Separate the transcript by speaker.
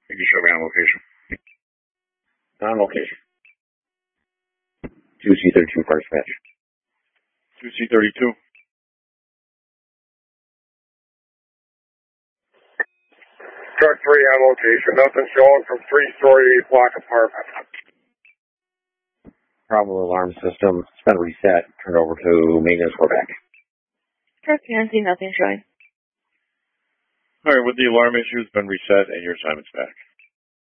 Speaker 1: Can you show me on location?
Speaker 2: On location. 2C32 first match.
Speaker 1: 2C32.
Speaker 3: Truck 3 on location. Nothing showing from 3-story block apartment.
Speaker 2: Problem alarm system. It's been reset. Turned over to maintenance. We're back.
Speaker 4: Truck Nancy, nothing showing.
Speaker 1: All right, with the alarm issue, it's been reset, and your assignment's back.